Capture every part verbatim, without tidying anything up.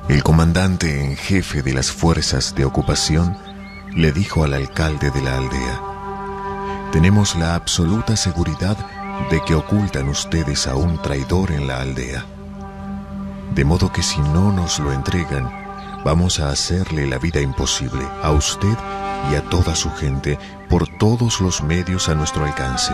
El comandante en jefe de las fuerzas de ocupación le dijo al alcalde de la aldea: tenemos la absoluta seguridad de que ocultan ustedes a un traidor en la aldea. De modo que si no nos lo entregan, vamos a hacerle la vida imposible a usted y a toda su gente por todos los medios a nuestro alcance.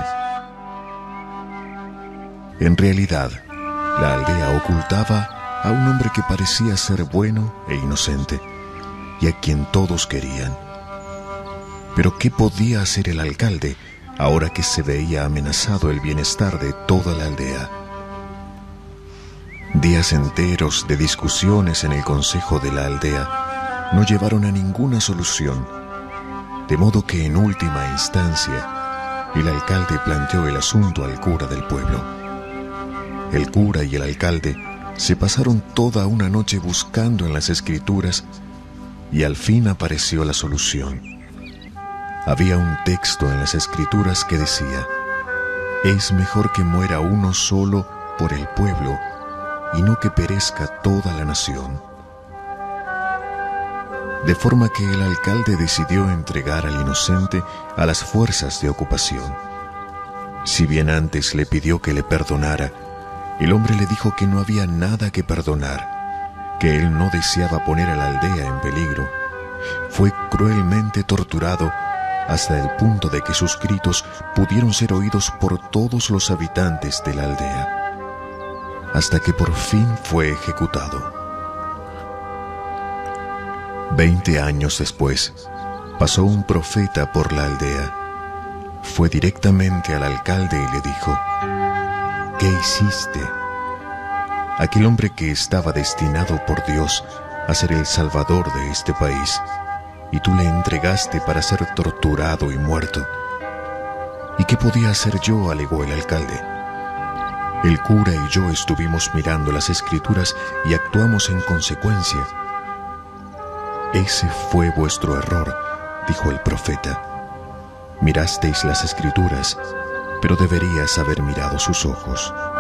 En realidad, la aldea ocultaba a un hombre que parecía ser bueno e inocente, y a quien todos querían. Pero ¿qué podía hacer el alcalde ahora que se veía amenazado el bienestar de toda la aldea? Días enteros de discusiones en el consejo de la aldea no llevaron a ninguna solución, de modo que en última instancia el alcalde planteó el asunto al cura del pueblo. El cura y el alcalde se pasaron toda una noche buscando en las escrituras y al fin apareció la solución. Había un texto en las escrituras que decía: es mejor que muera uno solo por el pueblo y no que perezca toda la nación. De forma que el alcalde decidió entregar al inocente a las fuerzas de ocupación. Si bien antes le pidió que le perdonara, el hombre le dijo que no había nada que perdonar, que él no deseaba poner a la aldea en peligro. Fue cruelmente torturado hasta el punto de que sus gritos pudieron ser oídos por todos los habitantes de la aldea, hasta que por fin fue ejecutado. Veinte años después, pasó un profeta por la aldea. Fue directamente al alcalde y le dijo: ¿qué hiciste? Aquel hombre que estaba destinado por Dios a ser el salvador de este país, y tú le entregaste para ser torturado y muerto. ¿Y qué podía hacer yo?, alegó el alcalde. El cura y yo estuvimos mirando las escrituras y actuamos en consecuencia. Ese fue vuestro error, dijo el profeta. Mirasteis las escrituras, pero deberías haber mirado sus ojos.